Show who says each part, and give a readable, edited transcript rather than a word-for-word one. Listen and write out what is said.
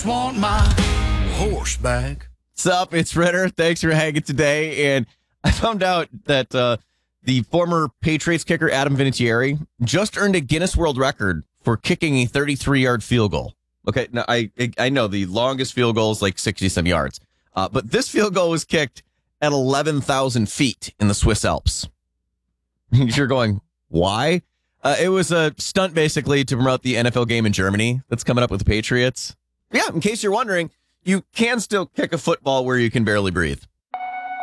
Speaker 1: just want my horse back.
Speaker 2: What's up? It's Ritter. Thanks for hanging today. And I found out that the former Patriots kicker, Adam Vinatieri, just earned a Guinness World Record for kicking a 33-yard field goal. Okay, now I know the longest field goal is like 60-some yards. But this field goal was kicked at 11,000 feet in the Swiss Alps. You're going, why? It was a stunt, basically, to promote the NFL game in Germany that's coming up with the Patriots. Yeah, in case you're wondering, you can still kick a football where you can barely breathe.